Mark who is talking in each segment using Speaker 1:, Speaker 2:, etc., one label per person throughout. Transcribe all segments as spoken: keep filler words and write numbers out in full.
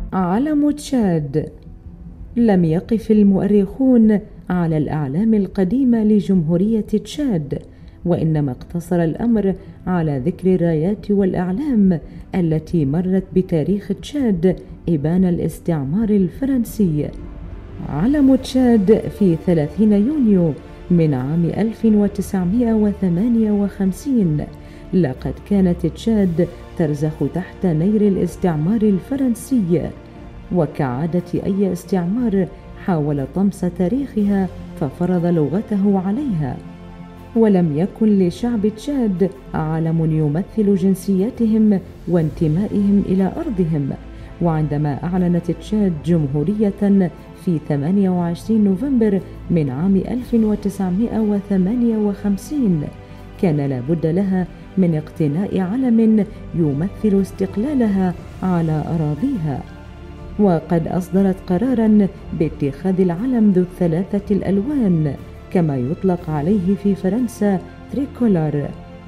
Speaker 1: علم تشاد. لم يقف المؤرخون على الأعلام القديمة لجمهورية تشاد، وإنما اقتصر الأمر على ذكر الرايات والأعلام التي مرت بتاريخ تشاد إبان الاستعمار الفرنسي. علم تشاد في ثلاثين يونيو من عام ألف وتسعمائة وثمانية وخمسين. لقد كانت تشاد ترزخ تحت نير الاستعمار الفرنسي، وكعادة أي استعمار حاول طمس تاريخها ففرض لغته عليها، ولم يكن لشعب تشاد علم يمثل جنسيتهم وانتمائهم إلى أرضهم. وعندما أعلنت تشاد جمهورية في ثمانية وعشرين نوفمبر من عام ألف وتسعمائة وثمانية وخمسين كان لابد لها من اقتناء علم يمثل استقلالها على أراضيها، وقد أصدرت قراراً باتخاذ العلم ذو الثلاثة الألوان كما يطلق عليه في فرنسا تريكولار.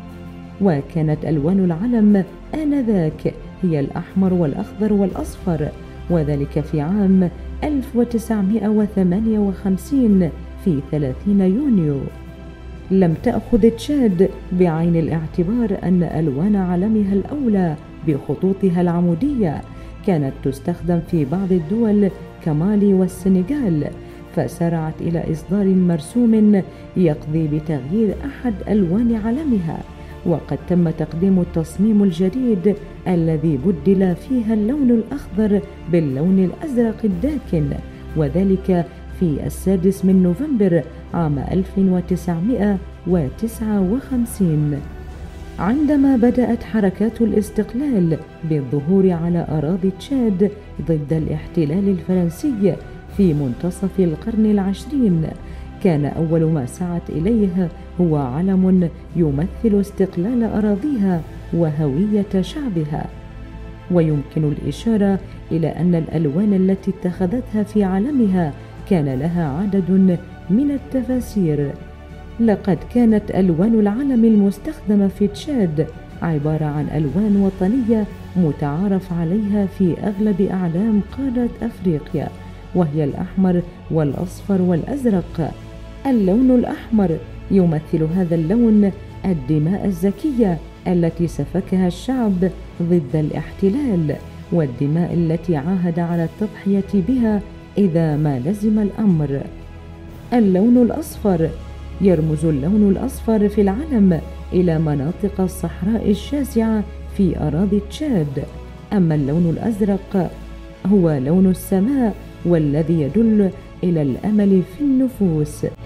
Speaker 1: وكانت ألوان العلم آنذاك هي الأحمر والأخضر والأصفر، وذلك في عام ألف وتسعمائة وثمانية وخمسين في ثلاثين يونيو. لم تأخذ تشاد بعين الاعتبار أن ألوان علمها الأولى بخطوطها العمودية كانت تستخدم في بعض الدول كمالي والسنغال، فسارعت إلى إصدار مرسوم يقضي بتغيير أحد ألوان علمها، وقد تم تقديم التصميم الجديد الذي بدل فيها اللون الأخضر باللون الأزرق الداكن، وذلك في السادس من نوفمبر عام ألف وتسعمائة وتسعة وخمسين، عندما بدأت حركات الاستقلال بالظهور على أراضي تشاد ضد الاحتلال الفرنسي في منتصف القرن العشرين. كان أول ما سعت إليه هو علم يمثل استقلال أراضيها وهوية شعبها. ويمكن الإشارة إلى أن الألوان التي اتخذتها في علمها كان لها عدد من التفاسير. لقد كانت ألوان العلم المستخدمة في تشاد عبارة عن ألوان وطنية متعارف عليها في أغلب أعلام قارة أفريقيا، وهي الأحمر والأصفر والأزرق. اللون الأحمر يمثل هذا اللون الدماء الزكية التي سفكها الشعب ضد الاحتلال، والدماء التي عاهد على التضحية بها إذا ما لزم الأمر. اللون الأصفر يرمز اللون الأصفر في العلم إلى مناطق الصحراء الشاسعة في أراضي تشاد، أما اللون الأزرق هو لون السماء والذي يدل إلى الأمل في النفوس.